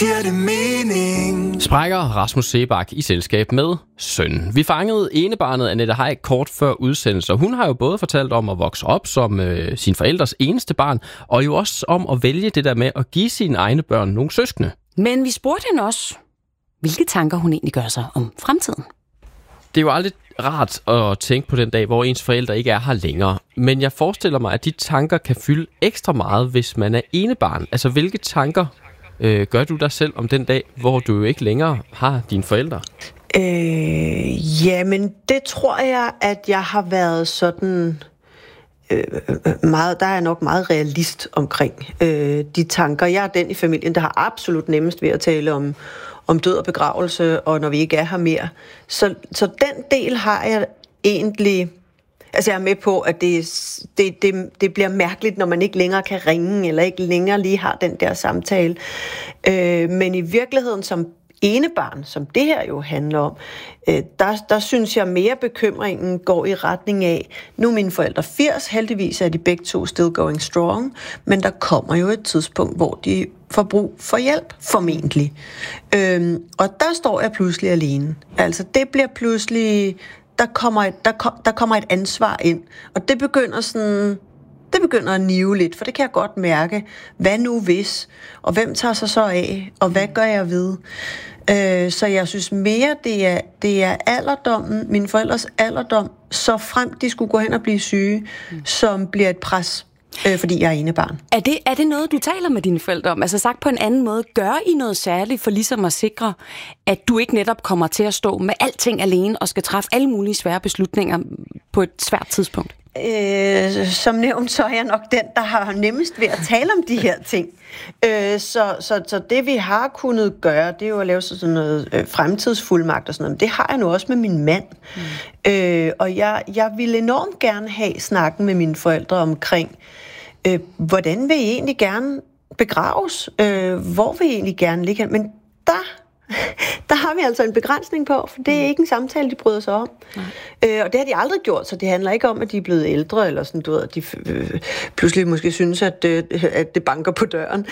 Giver det mening? Sprækker Rasmus Seebach i selskab med søn. Vi fangede enebarnet Annette Heick kort før udsendelse. Hun har jo både fortalt om at vokse op som sin forældres eneste barn, og jo også om at vælge det der med at give sine egne børn nogle søskende. Men vi spurgte hende også, hvilke tanker hun egentlig gør sig om fremtiden. Det er jo aldrig rart at tænke på den dag, hvor ens forældre ikke er her længere. Men jeg forestiller mig, at de tanker kan fylde ekstra meget, hvis man er enebarn. Altså, hvilke tanker gør du dig selv om den dag, hvor du jo ikke længere har dine forældre? Jamen, det tror jeg, at jeg har været sådan meget, der er jeg nok meget realist omkring de tanker. Jeg er den i familien, der har absolut nemmest ved at tale om død og begravelse, og når vi ikke er her mere. Så den del har jeg egentlig. Altså jeg er med på, at det bliver mærkeligt, når man ikke længere kan ringe, eller ikke længere lige har den der samtale. Men i virkeligheden som enebarn, som det her jo handler om, der synes jeg mere bekymringen går i retning af, nu er mine forældre 80, heldigvis er de begge to still going strong, men der kommer jo et tidspunkt, hvor de får brug for hjælp, formentlig. Og der står jeg pludselig alene. Altså det bliver pludselig. Der kommer et ansvar ind, og det begynder at nive lidt, for det kan jeg godt mærke. Hvad nu hvis? Og hvem tager sig så af? Og hvad gør jeg ved? Så jeg synes mere, det er alderdommen, mine forældres alderdom, så frem de skulle gå hen og blive syge, som bliver et pres. Fordi jeg er enebarn. Er det noget, du taler med dine forældre om? Altså sagt på en anden måde, gør I noget særligt for ligesom at sikre, at du ikke netop kommer til at stå med alting alene og skal træffe alle mulige svære beslutninger på et svært tidspunkt? Som nævnt, så er jeg nok den, der har nemmest ved at tale om de her ting. Så det vi har kunnet gøre, det er jo at lave sådan noget fremtidsfuldmagt og sådan noget. Men det har jeg nu også med min mand. Og jeg ville enormt gerne have snakken med mine forældre omkring, hvordan vil I egentlig gerne begraves? Hvor vil I egentlig gerne ligge hen? Men der har vi altså en begrænsning på, for det er ikke en samtale, de bryder sig om. Og det har de aldrig gjort, så det handler ikke om, at de er blevet ældre, eller sådan, du ved, at de pludselig måske synes, at det banker på døren.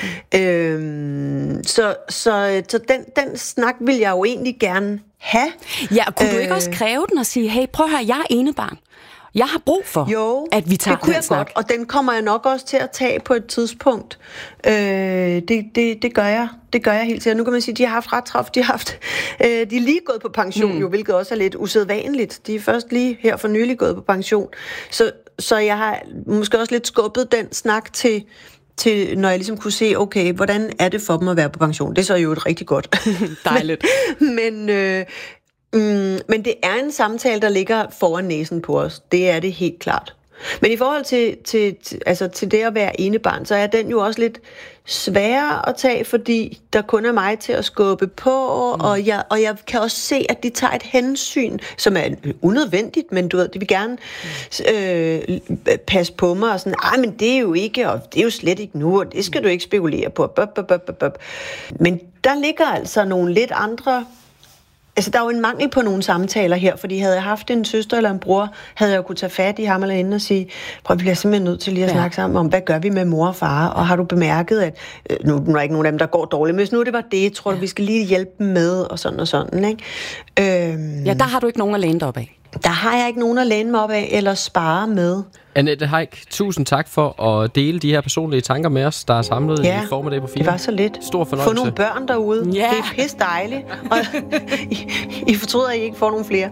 Så den snak vil jeg jo egentlig gerne have. Ja, og kunne du ikke også kræve den og sige, hey, prøv at høre, jeg er enebarn. Jeg har brug for, at vi tager det kunne den snak. Godt, og den kommer jeg nok også til at tage på et tidspunkt. Det gør jeg. Det gør jeg helt sikkert. Nu kan man sige, at de har haft ret travlt. De er lige gået på pension, jo, hvilket også er lidt usædvanligt. De er først lige her for nylig gået på pension. Så jeg har måske også lidt skubbet den snak til når jeg ligesom kunne se, okay, hvordan er det for dem at være på pension? Det er så jo et rigtig godt. Dejligt. Men det er en samtale, der ligger foran næsen på os. Det er det helt klart. Men i forhold til det at være enebarn, så er den jo også lidt sværere at tage, fordi der kun er mig til at skubbe på, og jeg kan også se, at de tager et hensyn, som er unødvendigt, men du ved, de vil gerne passe på mig, og sådan, men det er jo ikke, og det er jo slet ikke nu, og det skal du ikke spekulere på. Men der ligger altså nogle lidt andre. Altså, der er jo en mangel på nogle samtaler her, fordi havde jeg haft en søster eller en bror, havde jeg jo kunne tage fat i ham eller hende og sige, prøv, vi bliver simpelthen nødt til lige at snakke sammen om, hvad gør vi med mor og far, og har du bemærket, at nu er der ikke nogen af dem, der går dårligt, men hvis nu det var det, tror du, vi skal lige hjælpe dem med, og sådan, ikke? Ja, der har du ikke nogen at læne dig op af. Der har jeg ikke nogen at læne mig op af, eller spare med. Annette Heick, tusind tak for at dele de her personlige tanker med os, der er samlet i formiddag på 4. Det var så lidt. Stor fornøjelse. Få nogle børn derude. Det er pisse dejligt. Og I fortryder, at I ikke får nogle flere.